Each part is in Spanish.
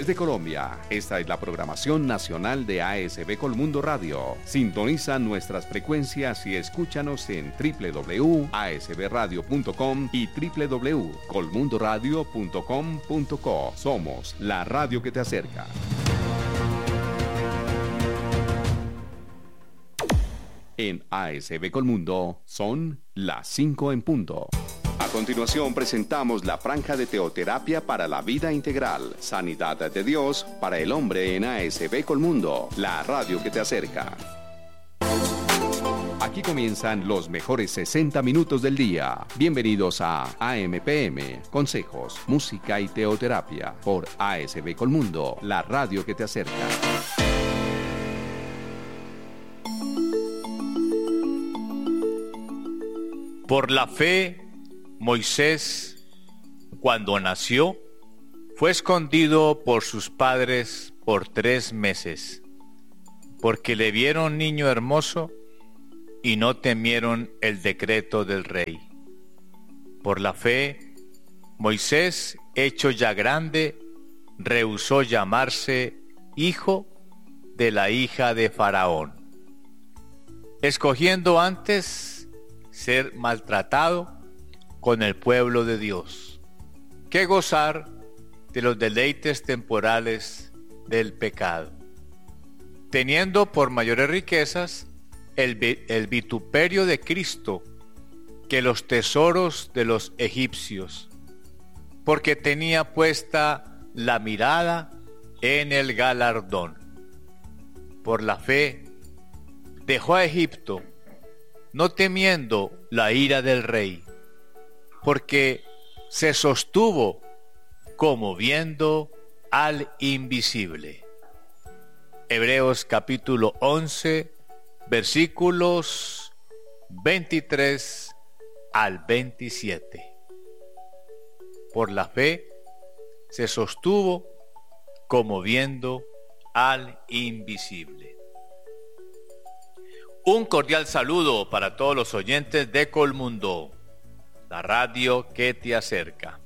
Desde Colombia, esta es la programación nacional de ASB Colmundo Radio. Sintoniza nuestras frecuencias y escúchanos en www.asbradio.com y www.colmundoradio.com.co. Somos la radio que te acerca. En ASB Colmundo son las 5 en punto. A continuación presentamos la franja de teoterapia para la vida integral, sanidad de Dios para el hombre en ASB Colmundo, la radio que te acerca. Aquí comienzan los mejores 60 minutos del día. Bienvenidos a AMPM, consejos, música y teoterapia por ASB Colmundo, la radio que te acerca. Por la fe, Moisés, cuando nació, fue escondido por sus padres por 3 meses, porque le vieron niño hermoso y no temieron el decreto del rey. Por la fe, Moisés, hecho ya grande, rehusó llamarse hijo de la hija de Faraón, escogiendo antes ser maltratado con el pueblo de Dios, que gozar de los deleites temporales del pecado, teniendo por mayores riquezas el vituperio de Cristo que los tesoros de los egipcios, porque tenía puesta la mirada en el galardón. Por la fe dejó a Egipto, no temiendo la ira del rey, porque se sostuvo como viendo al invisible. Hebreos capítulo 11, versículos 23 al 27. Por la fe se sostuvo como viendo al invisible. Un cordial saludo para todos los oyentes de Colmundo, la radio que te acerca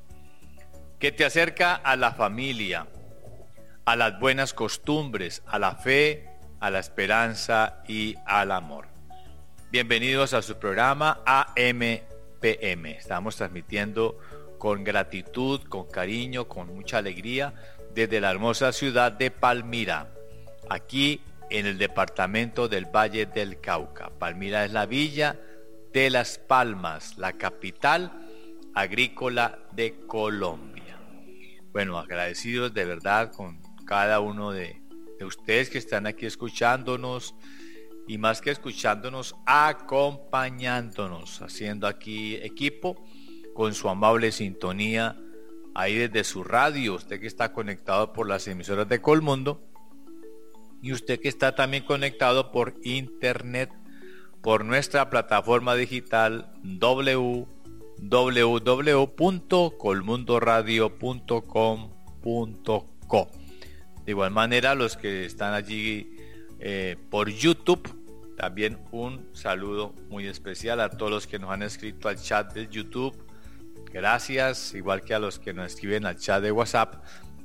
a la familia, a las buenas costumbres, a la fe, a la esperanza y al amor. Bienvenidos a su programa AMPM. Estamos transmitiendo con gratitud, con cariño, con mucha alegría desde la hermosa ciudad de Palmira, aquí en el departamento del Valle del Cauca. Palmira es la villa de Las Palmas, la capital agrícola de Colombia. Bueno, agradecidos de verdad con cada uno de ustedes que están aquí escuchándonos, y más que escuchándonos, acompañándonos, haciendo aquí equipo con su amable sintonía ahí desde su radio, usted que está conectado por las emisoras de Colmundo y usted que está también conectado por internet, por nuestra plataforma digital www.colmundoradio.com.co. De igual manera, los que están allí por YouTube, también un saludo muy especial a todos los que nos han escrito al chat de YouTube. Gracias, igual que a los que nos escriben al chat de WhatsApp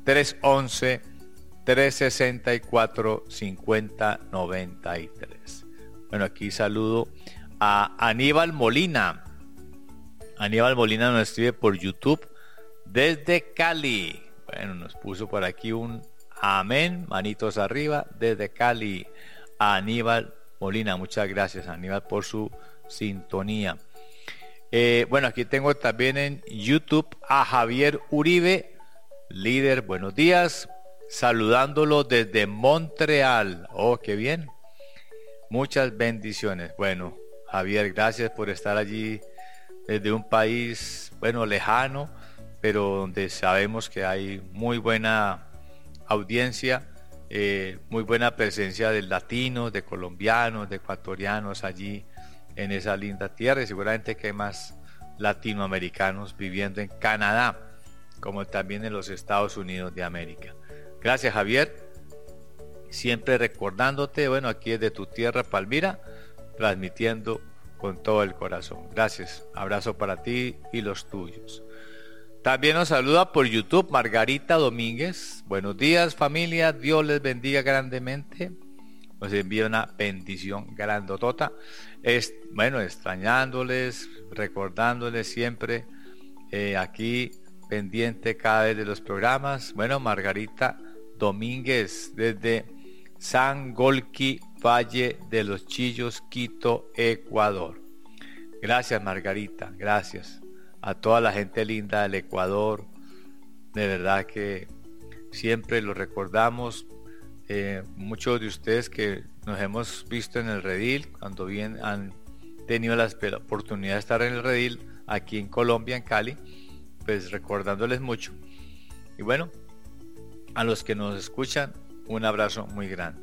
311-364-5093. Bueno, aquí saludo a Aníbal Molina. Aníbal Molina nos escribe por YouTube desde Cali. Bueno, nos puso por aquí un amén, manitos arriba, desde Cali, a Aníbal Molina. Muchas gracias, Aníbal, por su sintonía. Bueno, aquí tengo también en YouTube a Javier Uribe, líder. Buenos días, saludándolo desde Montreal. Oh, qué bien. Muchas bendiciones. Bueno, Javier, gracias por estar allí desde un país, bueno, lejano, pero donde sabemos que hay muy buena audiencia, muy buena presencia de latinos, de colombianos, de ecuatorianos allí en esa linda tierra, y seguramente que hay más latinoamericanos viviendo en Canadá, como también en los Estados Unidos de América. Gracias, Javier, siempre recordándote, bueno, aquí desde tu tierra, Palmira, transmitiendo con todo el corazón. Gracias, abrazo para ti y los tuyos. También nos saluda por YouTube Margarita Domínguez. Buenos días, familia. Dios les bendiga grandemente. Nos envía una bendición grandotota. Bueno, extrañándoles, recordándoles siempre aquí pendiente cada vez de los programas. Bueno, Margarita Domínguez desde Sangolquí, Valle de los Chillos, Quito, Ecuador. Gracias, Margarita, gracias a toda la gente linda del Ecuador. De verdad que siempre lo recordamos. Muchos de ustedes que nos hemos visto en el redil, cuando bien han tenido la oportunidad de estar en el redil aquí en Colombia, en Cali, pues recordándoles mucho. Y bueno, a los que nos escuchan, un abrazo muy grande.